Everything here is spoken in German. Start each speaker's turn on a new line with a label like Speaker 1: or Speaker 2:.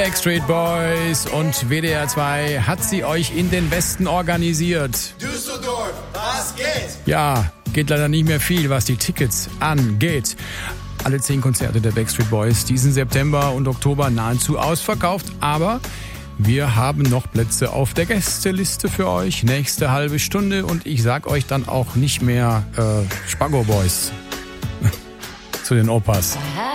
Speaker 1: Backstreet Boys und WDR 2 hat sie euch in den Westen organisiert.
Speaker 2: Düsseldorf, was geht?
Speaker 1: Ja, geht leider nicht mehr viel, was die Tickets angeht. Alle 10 Konzerte der Backstreet Boys diesen September und Oktober nahezu ausverkauft, aber wir haben noch Plätze auf der Gästeliste für euch. Nächste halbe Stunde und ich sag euch dann auch nicht mehr Spago Boys zu den Opas.